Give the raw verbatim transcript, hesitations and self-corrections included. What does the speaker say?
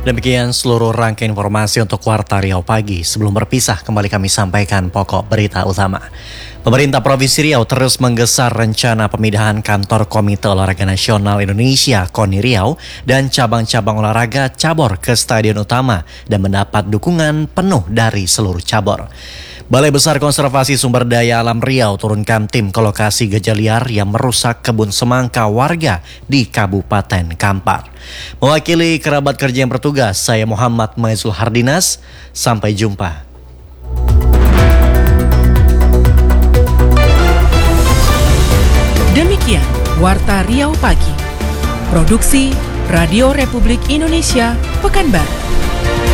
Demikian seluruh rangkaian informasi untuk Warta Riau Pagi. Sebelum berpisah, kembali kami sampaikan pokok berita utama. Pemerintah Provinsi Riau terus menggesar rencana pemindahan kantor Komite Olahraga Nasional Indonesia KONI Riau dan cabang-cabang olahraga cabur ke Stadion Utama dan mendapat dukungan penuh dari seluruh cabur. Balai Besar Konservasi Sumber Daya Alam Riau turunkan tim ke lokasi gajah liar yang merusak kebun semangka warga di Kabupaten Kampar. Mewakili kerabat kerja yang bertugas, saya Muhammad Maizul Hardinas. Sampai jumpa. Demikian Warta Riau Pagi. Produksi Radio Republik Indonesia, Pekanbaru.